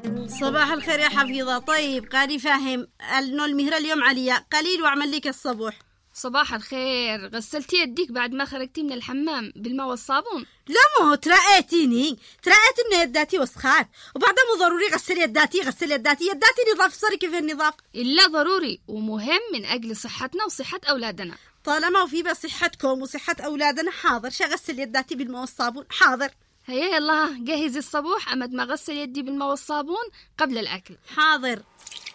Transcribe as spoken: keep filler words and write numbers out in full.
صباح الخير يا حفيظة. طيب قالي فاهم انه المهرة اليوم عليا قليل واعمل لك الصبح. صباح الخير، غسلتي يديك بعد ما خرجتي من الحمام بالماء والصابون؟ لا مو ترقيتيني ترقيت من يداتي وسخات، وبعدها مو ضروري غسل يداتي غسل يداتي يداتي نظاف. صاري كيف النظاف؟ إلا ضروري ومهم من أجل صحتنا وصحة أولادنا. طالما وفي بصحتكم وصحة أولادنا حاضر شغسل يداتي بالماء والصابون. حاضر. هيا يلا جهزي الصبوح أمد ما غسل يدي بالماء والصابون قبل الأكل. حاضر.